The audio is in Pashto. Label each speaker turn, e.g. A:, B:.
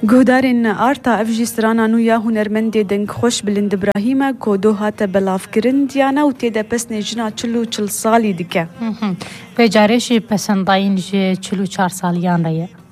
A: گهدارین آرتا افجی سرانا نویا هنرمند دنگ خوش بلند ابراهیم کودو هات بلاف کرن دیانا و تیده پس نجنا 40 سالی دیگه.
B: به جارش پسنداین 44 سالیان رایه.